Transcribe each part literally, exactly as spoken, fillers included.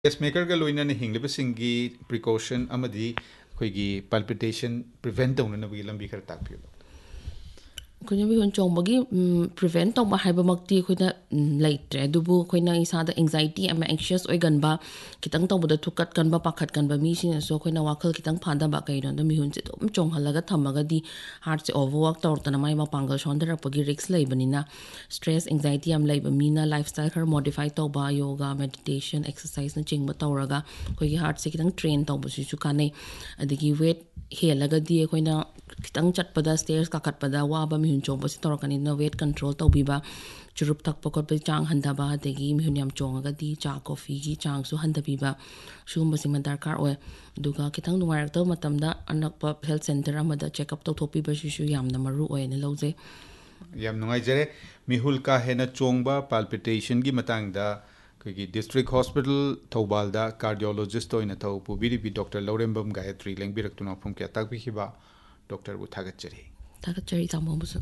pacemaker का लोइना ने हिंगलिब सिंगी precaution अमदी अखोइगी palpitation prevent तौननबगी लंबी खर ताकपियो अखोइना मिहुन चोंबगी प्रिवेंट तौबा हाइबमक्ति अखोइना लेट्रे दुबु अखोइना इसादा एंजाइटी अमा एंशियस ओइगनबा खितंग तौबदा थुकत कनबा पाखत कनबा मीसिन सो अखोइना वाखल खितंग फादबा कइनो द मिहुन से तुम चोंहलगा थमगदी हार्ट से ओवरवर्क तौरतना माइ मपांगल सोंदरपगी रिस्क लेबनिना स्ट्रेस एंजाइटी अम लेब मीना लाइफस्टाइल खर मॉडिफाई तौबा योगा मेडिटेशन एक्सरसाइज न चिंगबा तौरगा अखोइगी हार्ट से खितंग ट्रेन तौबसिसु काने अदगी वेट हेलगदी अखोइना खितंग चटपदा स्टेयर्स काखतपदा वाबा मिहुन चोंबसि तौरकनी न वेट कंट्रोल तौबिबा चुरुप तक पकोप चांग हंदबा अदगी मिहुन याम चोंगगदी चा कॉफी की चांग सु हंदबीबा सुगुंबसिंग दरकार ओय दुगा खितंग नुंगारक्तौ मतमदा अनकप हेल्थ सेंटर अमदा चेकअप तौथोपीबसिसु यामना मरु ओयने लौजे याम नुंगाइजरे मिहुल का हेना चोंगबा palpitation की मतंगदा कगी डिस्ट्रिक्ट हॉस्पिटल थौबालदा कार्डियोलॉजिस्ट ओइना थौ पुबिरिबी डॉक्टर लौरेंबम गायत्री लेंबिरक्तुना फुम क्या ताकबिखिबा डॉक्टर बु थागतचरी थागतचरी तामोबसु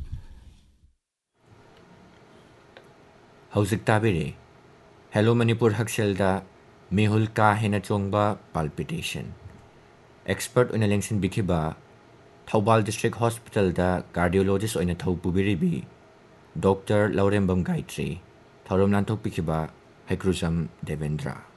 हौजिक ताबिरे हेलो मणिपुर हक्सेलदा मिहुल का हेना Chongba palpitation expert ओइना लेंसिन बिखिबा Thoubal district hospital दा कार्डियोलॉजिस्ट ओइना थौ पुबिरिबी डॉक्टर लौरेंबम गायत्री थौरम नानथोक बिखिबा हैक्रुजम देवेंद्र